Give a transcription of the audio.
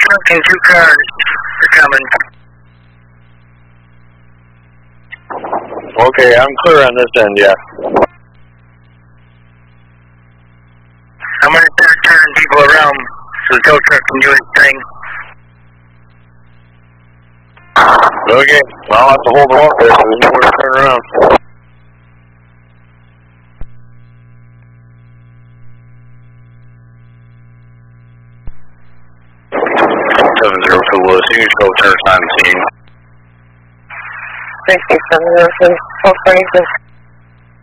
fucking 2 cars are coming. Okay, I'm clear on this end, yeah. I'm gonna start turning people around so the tow truck can do its thing. Okay, I'll have to hold them up there so there's nowhere to turn around. 702 Lewis, you can go turn on the scene. 67 Wilson, 446.